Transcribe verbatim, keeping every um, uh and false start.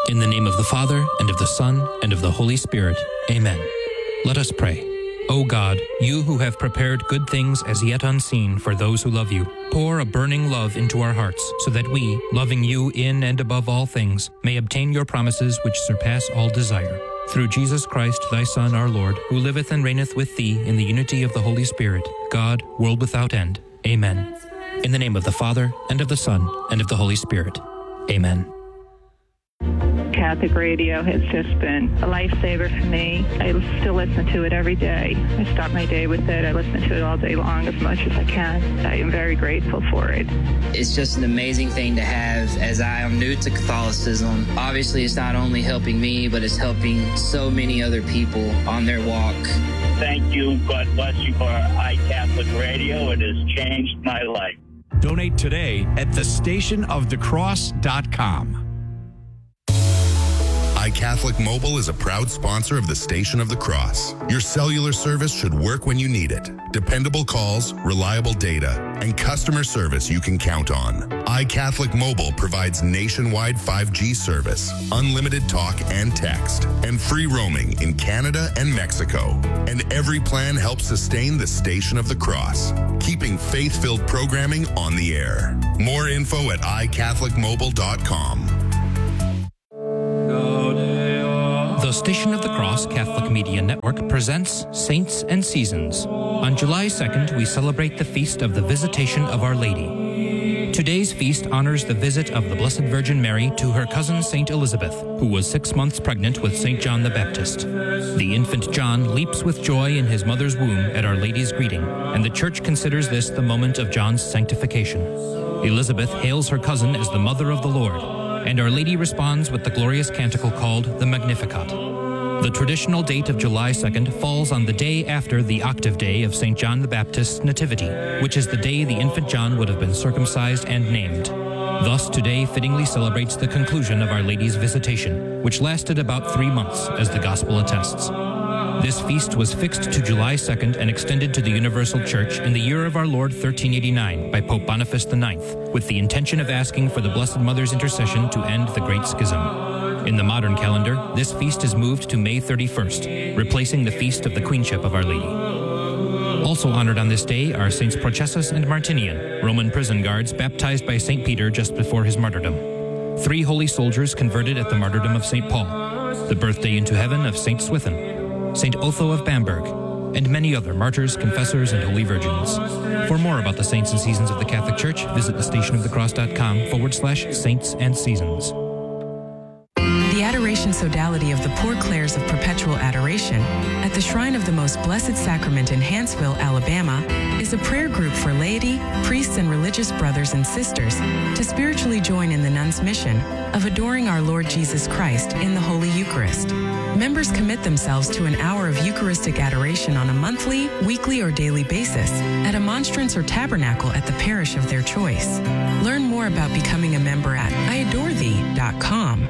In the name of the Father, and of the Son, and of the Holy Spirit. Amen. Let us pray. O God, you who have prepared good things as yet unseen for those who love you, pour a burning love into our hearts, so that we, loving you in and above all things, may obtain your promises which surpass all desire. Through Jesus Christ, thy Son, our Lord, who liveth and reigneth with thee in the unity of the Holy Spirit, God, world without end. Amen. In the name of the Father, and of the Son, and of the Holy Spirit. Amen. Catholic radio has just been a lifesaver for me. I still listen to it every day. I start my day with it. I listen to it all day long as much as I can. I am very grateful for it. It's just an amazing thing to have, as I am new to Catholicism. Obviously, it's not only helping me, but it's helping so many other people on their walk. Thank you. God bless you for iCatholic Radio. It has changed my life. Donate today at the station of the cross dot com. iCatholic Mobile is a proud sponsor of the Station of the Cross. Your cellular service should work when you need it. Dependable calls, reliable data, and customer service you can count on. iCatholic Mobile provides nationwide five G service, unlimited talk and text, and free roaming in Canada and Mexico. And every plan helps sustain the Station of the Cross, keeping faith-filled programming on the air. More info at i catholic mobile dot com. The Station of the Cross Catholic Media Network presents Saints and Seasons. On July second, we celebrate the feast of the Visitation of Our Lady. Today's feast honors the visit of the Blessed Virgin Mary to her cousin Saint Elizabeth, who was six months pregnant with Saint John the Baptist. The infant John leaps with joy in his mother's womb at Our Lady's greeting, and the Church considers this the moment of John's sanctification. Elizabeth hails her cousin as the Mother of the Lord, and Our Lady responds with the glorious canticle called the Magnificat. The traditional date of July second falls on the day after the octave day of Saint John the Baptist's Nativity, which is the day the infant John would have been circumcised and named. Thus, today fittingly celebrates the conclusion of Our Lady's visitation, which lasted about three months, as the Gospel attests. This feast was fixed to July second and extended to the Universal Church in the year of our Lord thirteen eighty-nine by Pope Boniface the ninth, with the intention of asking for the Blessed Mother's intercession to end the Great Schism. In the modern calendar, this feast is moved to May thirty-first, replacing the feast of the Queenship of Our Lady. Also honored on this day are Saints Processus and Martinian, Roman prison guards baptized by Saint Peter just before his martyrdom. Three holy soldiers converted at the martyrdom of Saint Paul, the birthday into heaven of Saint Swithin, Saint Otho of Bamberg, and many other martyrs, confessors, and holy virgins. For more about the saints and seasons of the Catholic Church, visit the stationofthecross.com forward slash saints and seasons. The Adoration Sodality of the Poor Clares of Perpetual Adoration at the Shrine of the Most Blessed Sacrament in Hanceville, Alabama, is a prayer group for laity, priests, and religious brothers and sisters to spiritually join in the nuns' mission of adoring our Lord Jesus Christ in the Holy Eucharist. Members commit themselves to an hour of Eucharistic adoration on a monthly, weekly, or daily basis at a monstrance or tabernacle at the parish of their choice. Learn more about becoming a member at I adore thee dot com.